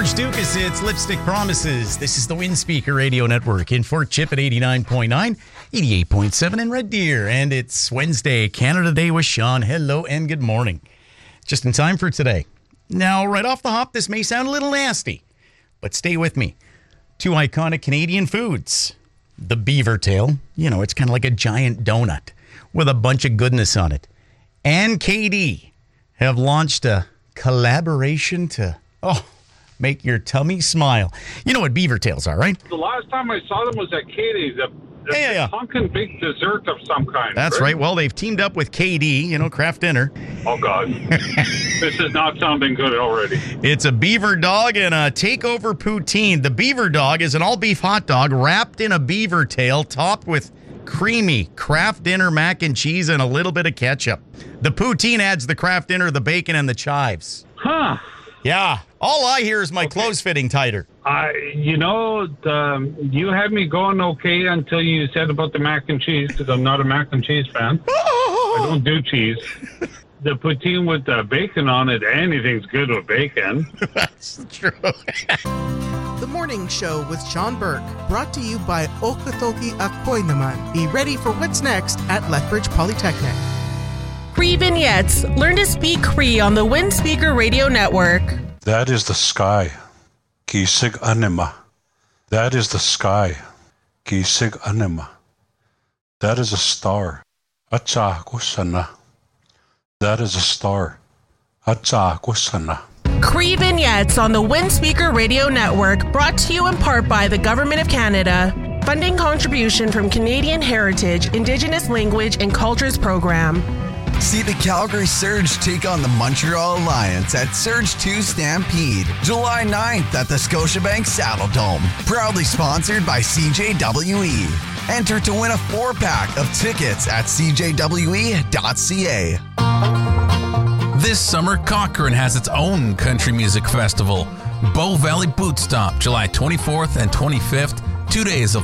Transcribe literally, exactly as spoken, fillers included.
George Dukas, it's Lipstick Promises. This is the Windspeaker Radio Network in Fort Chip at eighty-nine point nine, eighty-eight point seven in Red Deer. And it's Wednesday, Canada Day with Sean. Hello and good morning. Just in time for today. Now, right off the hop, this may sound a little nasty, but stay with me. Two iconic Canadian foods. The beaver tail, you know, it's kind of like a giant donut with a bunch of goodness on it. And K D have launched a collaboration to, oh, make your tummy smile. You know what beaver tails are, right? The last time I saw them was at Katie's, a, a yeah, yeah. pumpkin big dessert of some kind. That's right? right. Well, they've teamed up with K D, you know, Kraft Dinner. Oh, God. This is not sounding good already. It's a beaver dog and a takeover poutine. The beaver dog is an all-beef hot dog wrapped in a beaver tail, topped with creamy Kraft Dinner mac and cheese and a little bit of ketchup. The poutine adds the Kraft Dinner, the bacon, and the chives. Huh. Yeah. All I hear is my okay. clothes fitting tighter. I, you know, the, you had me going okay until you said about the mac and cheese, because I'm not a mac and cheese fan. I don't do cheese. The poutine with the bacon on it, anything's good with bacon. That's true. The Morning Show with Sean Burke, brought to you by Okotoki Akoy Naman. Be ready for what's next at Lethbridge Polytechnic. Cree Vignettes. Learn to speak Cree on the Windspeaker Radio Network. That is the sky. Kisig anima. That is the sky. Kisig anima. That is a star. Acha kusana. That is a star. Acha kusana. Cree Vignettes on the Windspeaker Radio Network, brought to you in part by the Government of Canada. Funding contribution from Canadian Heritage, Indigenous Language and Cultures Program. See the Calgary Surge take on the Montreal Alliance at Surge two Stampede, July ninth at the Scotiabank Saddle Dome. Proudly sponsored by C J W E. Enter to win a four-pack of tickets at c j w e dot c a. This summer, Cochrane has its own country music festival, Bow Valley Boot Stop, July twenty-fourth and twenty-fifth. Two days of